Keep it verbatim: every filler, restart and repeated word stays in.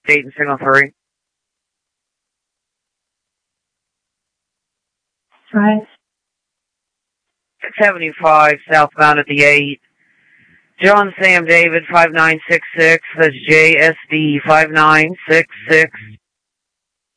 Dayton Signal three. Drive. six seventy-five, southbound at the eight. John Sam David, five nine six six. That's J S D five nine six six.